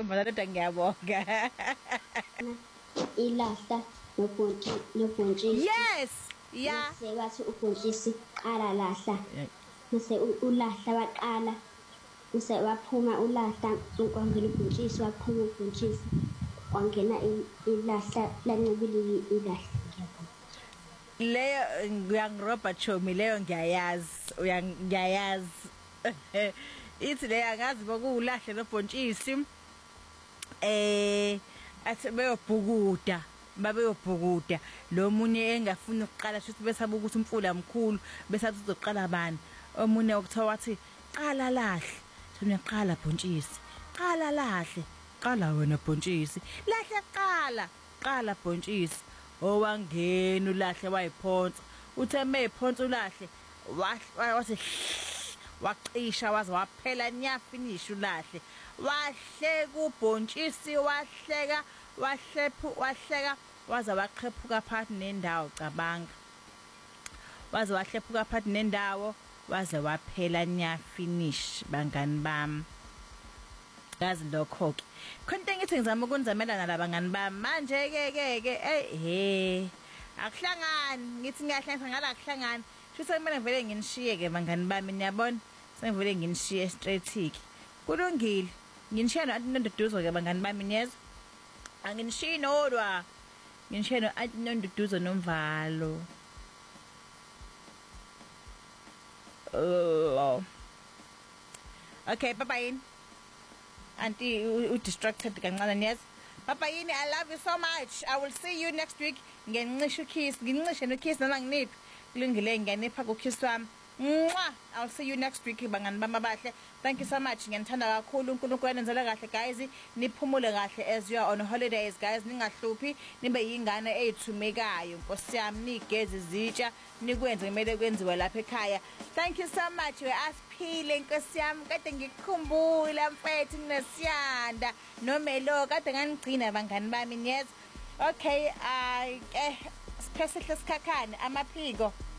ntombazane kodwa ngiyabonga. Ilahla nobhontshisi. Yes. Yeah. Mase wathi ubhontshisi qala lahla. Mase ulahla waqala. Mase waphuma ulahla ukwangena ubhontshisi waphuma ubhontshisi. Wangena ilahla lancibile ilahla. Leyo ngiyangiroba chomi leyo ngiyayazi ngiyayazi ithi le angazi bokulahle nobhontshisi athi babeyobhukuda lo munye engafuni ukuqala futhi besaba ukuthi umfula mkhulu besathi uzoqala bani omunye ukuthiwa wathi qala lahle thina qala bhontshisi qala lahle qala wena bhontshisi lahle qala bhontshisi owangena ulahle wayiphonsa uthe meyiphonsa ulahle wathi waqisha waze waphela nya finish ulahle wahle kubhontshisi wahleka waze waqhephuka phakathi nendawo cabanga waze wahlephuka phakathi nendawo waze waphela nya finish bangani bami yazi lokho ke khonto ngithi ngizama ukunzamelana labangani bami manje ke akuhlangani ngithi ngiyahlanganisa ngala kuhlangani futhi kumele ngivele nginishiye ke bangani bami niyabona sengivele nginishiye strategic kulungile nginishiye noNonduduzo ke bangani bami niyezwa anginishiye nodwa nginishiye noNonduduzo nomvalo okay bye bye Auntie distracted kancane yes Papa yini I love you so much I will see you next week ngencishe no kiss noma nginiphi kulungile ngiyanipha ku kiss wami I'll see you next week bangani bami bahle thank you so much ngiyanithanda kakhulu uNkulunkulu yanenzela kahle guys niphumule kahle as you are on holidays guys ningahluphi nibe yingane ezithumekayo Nkosi yami nigeze izitsha nikwenze kumele kwenziwe lapha ekhaya thank you so much we asiphile Nkosi yami kade ngikukhumbula mfethu nginesiyanda nomelo kade nganigcina bangani bami yes okay siphese sikhakhane amaphiko